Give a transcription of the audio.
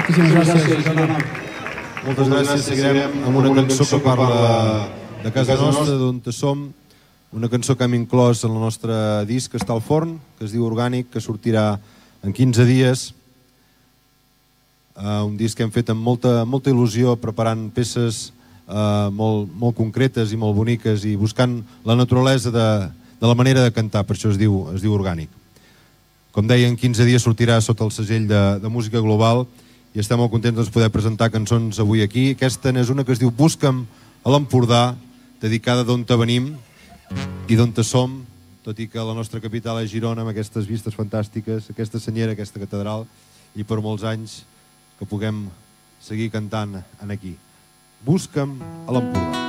Moltíssimes gràcies, Girona. Moltes gràcies. Seguirem amb una cançó que parla de casa nostra, d'on som. Una cançó que hem inclòs en el nostre disc que està al forn, que es diu Orgànic, que sortirà en 15 dies. Un disc que hem fet amb molta il·lusió, preparant peces molt concretes i molt boniques i buscant la naturalesa de la manera de cantar, per això es diu Orgànic. Com deia, en 15 dies sortirà sota el segell de Música Global i estem molt contents de poder presentar cançons avui aquí. Aquesta n'és una que es diu Busca'm a l'Empordà, dedicada d'on venim i d'on som, tot i que la nostra capital és Girona, amb aquestes vistes fantàstiques, aquesta senyera, aquesta catedral, i per molts anys que puguem seguir cantant aquí. Busca'm a l'Empordà.